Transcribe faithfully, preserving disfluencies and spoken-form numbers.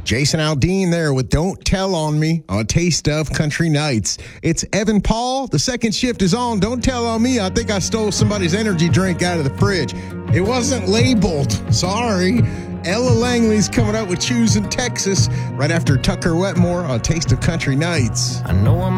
Jason Aldean there with Don't Tell on Me on Taste of Country Nights. It's Evan Paul. The second shift is on. Don't tell on me. I think I stole somebody's energy drink out of the fridge. It wasn't labeled. Sorry. Ella Langley's coming out with Choose in Texas right after Tucker Wetmore on Taste of Country Nights. I know I'm